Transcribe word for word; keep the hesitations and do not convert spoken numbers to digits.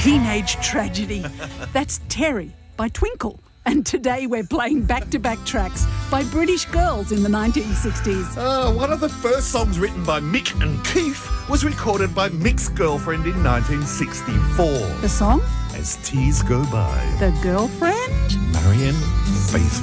Teenage Tragedy. That's Terry by Twinkle. And today we're playing back-to-back tracks by British girls in the nineteen sixties. Uh, one of the first songs written by Mick and Keith was recorded by Mick's girlfriend in nineteen sixty-four. The song? As Tears Go By. The Girlfriend? Marianne Faithfull.